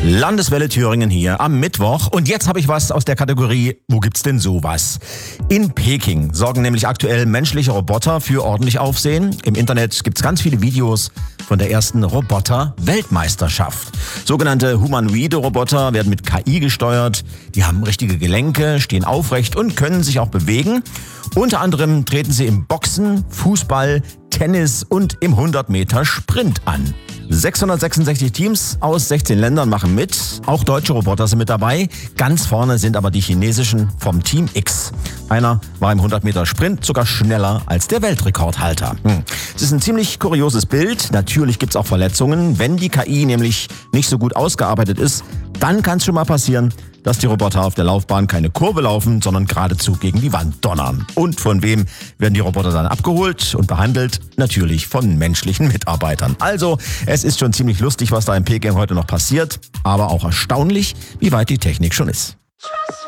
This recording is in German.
Landeswelle Thüringen hier am Mittwoch. Und jetzt habe ich was aus der Kategorie, wo gibt's denn sowas? In Peking sorgen nämlich aktuell menschliche Roboter für ordentlich Aufsehen. Im Internet gibt's ganz viele Videos von der ersten Roboter-Weltmeisterschaft. Sogenannte humanoide Roboter werden mit KI gesteuert. Die haben richtige Gelenke, stehen aufrecht und können sich auch bewegen. Unter anderem treten sie im Boxen, Fußball, Tennis und im 100-Meter-Sprint an. 666 Teams aus 16 Ländern machen mit. Auch deutsche Roboter sind mit dabei. Ganz vorne sind aber die chinesischen vom Team X. Einer war im 100-Meter-Sprint sogar schneller als der Weltrekordhalter. Es ist ein ziemlich kurioses Bild. Natürlich gibt's auch Verletzungen. Wenn die KI nämlich nicht so gut ausgearbeitet ist, dann kann es schon mal passieren, dass die Roboter auf der Laufbahn keine Kurve laufen, sondern geradezu gegen die Wand donnern. Und von wem werden die Roboter dann abgeholt und behandelt? Natürlich von menschlichen Mitarbeitern. Also, es ist schon ziemlich lustig, was da in Peking heute noch passiert, aber auch erstaunlich, wie weit die Technik schon ist.